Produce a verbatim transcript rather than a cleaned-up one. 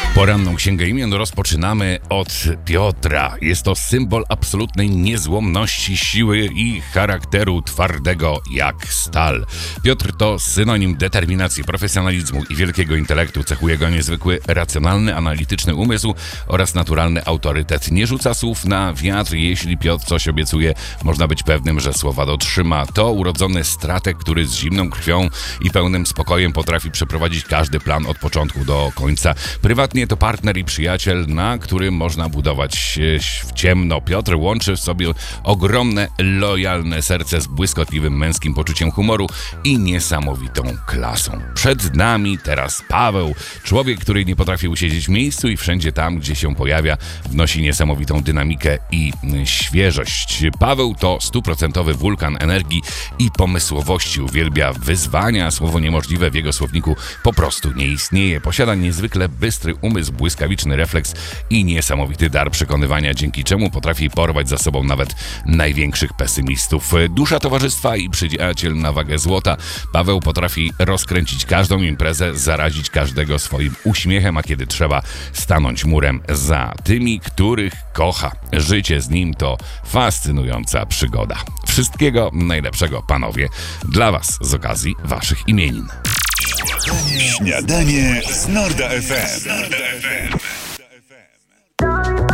Poranną Księgę Imion rozpoczynamy od Piotra. Jest to symbol absolutnej niezłomności, siły i charakteru twardego jak stal. Piotr to synonim determinacji, profesjonalizmu i wielkiego intelektu. Cechuje go niezwykły, racjonalny, analityczny umysł oraz naturalny autorytet. Nie rzuca słów na wiatr. Jeśli Piotr coś obiecuje, można być pewnym, że słowa dotrzyma. To urodzony strateg, który z zimną krwią i pełnym spokojem potrafi przeprowadzić każdy plan od początku do końca. Prywatnie to partner i przyjaciel, na którym można budować w ciemno. Piotr łączy w sobie ogromne, lojalne serce z błyskotliwym męskim poczuciem humoru i niesamowitą klasą. Przed nami teraz Paweł, człowiek, który nie potrafi usiedzieć w miejscu i wszędzie tam, gdzie się pojawia, wnosi niesamowitą dynamikę i świeżość. Paweł to stuprocentowy wulkan energii i pomysłowości. Uwielbia wyzwania, słowo niemożliwe w jego słowniku po prostu nie istnieje. Posiada niezwykle bystry umysł, błyskawiczny refleks i niesamowity dar przekonywania, dzięki czemu potrafi porwać za sobą nawet największych pesymistów. Dusza towarzystwa i przyjaciel na wagę złota. Paweł potrafi rozkręcić każdą imprezę, zarazić każdego swoim uśmiechem, a kiedy trzeba, stanąć murem za tymi, których kocha. Życie z nim to fascynująca przygoda. Wszystkiego najlepszego, panowie, dla was z okazji waszych imienin. Śniadanie z Norda F M.